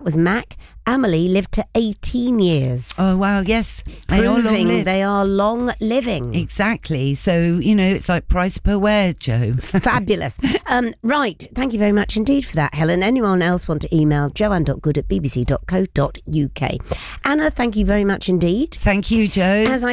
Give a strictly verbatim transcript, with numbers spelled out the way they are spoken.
was Mac. Amelie lived to eighteen years. Oh, wow, yes. They are Proving long-lived. they are long living. Exactly. So, you know, it's like price per wear, Joe. Fabulous. Um, right. Thank you very much indeed for that, Helen. Anyone else want to email joanne dot good at b b c dot co dot u k? Anna, thank you very much indeed. Thank you, Joe. As I